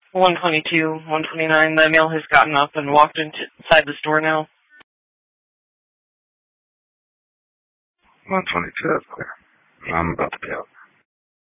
122, 129. The male has gotten up and walked inside the store now. 122, that's clear. I'm about to be out.